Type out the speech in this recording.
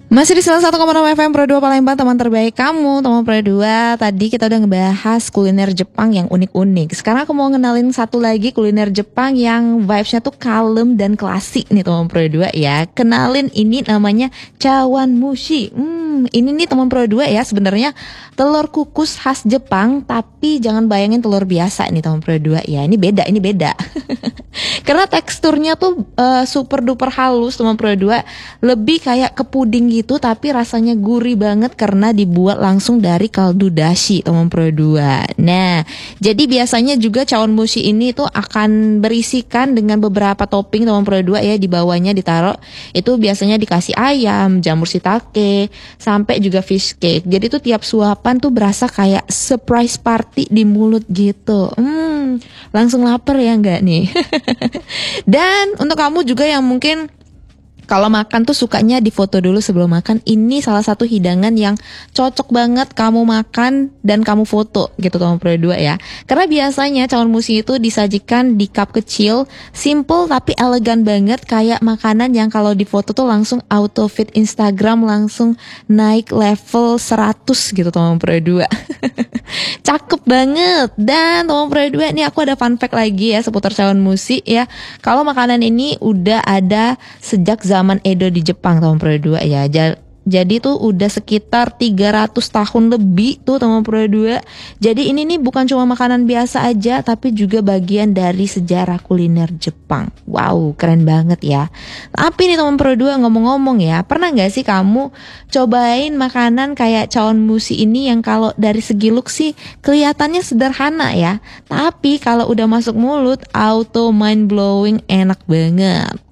Masih di 101,6 FM Pro 2 Palembang, teman terbaik kamu, teman Pro 2. Tadi kita udah ngebahas kuliner Jepang yang unik-unik. Sekarang aku mau ngenalin satu lagi kuliner Jepang yang vibes-nya tuh kalem dan klasik nih teman Pro 2 ya. Kenalin, ini namanya chawanmushi. Ini nih teman Pro 2 ya, sebenarnya telur kukus khas Jepang, tapi jangan bayangin telur biasa nih teman Pro 2 ya. Ini beda. Karena teksturnya tuh super duper halus teman Pro 2, lebih kayak ke puding gitu, tapi rasanya gurih banget karena dibuat langsung dari kaldu dashi teman Pro 2. Nah, jadi biasanya juga chawanmushi ini tuh akan berisikan dengan beberapa topping teman Pro 2 ya, di bawahnya ditaruh itu biasanya dikasih ayam, jamur shiitake, sampai juga fish cake. Jadi tuh tiap suapan tuh berasa kayak surprise party di mulut gitu. Langsung lapar ya enggak nih? Dan untuk kamu juga yang mungkin kalau makan tuh sukanya difoto dulu sebelum makan, ini salah satu hidangan yang cocok banget kamu makan dan kamu foto gitu teman Pro 2 ya. Karena biasanya chawanmushi itu disajikan di cup kecil, simple tapi elegan banget, kayak makanan yang kalau difoto tuh langsung auto feed Instagram, langsung naik level 100 gitu teman Pro 2. Cakep banget. Dan teman Pro 2, ini aku ada fun fact lagi ya seputar chawanmushi ya. Kalau makanan ini udah ada sejak zaman Edo di Jepang teman Pro 2 ya. Jadi tuh udah sekitar 300 tahun lebih tuh teman Pro 2. Jadi ini nih bukan cuma makanan biasa aja, tapi juga bagian dari sejarah kuliner Jepang. Wow, keren banget ya. Tapi nih teman Pro 2, ngomong-ngomong ya, pernah gak sih kamu cobain makanan kayak chawanmushi ini yang kalau dari segi look sih kelihatannya sederhana ya, tapi kalau udah masuk mulut auto mind blowing, enak banget.